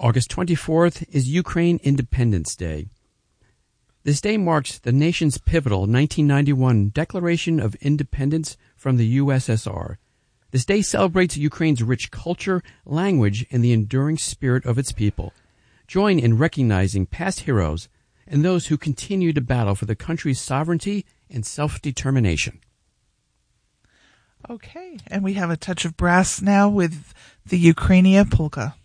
August 24th is Ukraine Independence Day. This day marks the nation's pivotal 1991 Declaration of Independence from the USSR. This day celebrates Ukraine's rich culture, language, and the enduring spirit of its people. Join in recognizing past heroes and those who continue to battle for the country's sovereignty and self-determination. Okay, and we have a touch of brass now with the Ukrainia polka.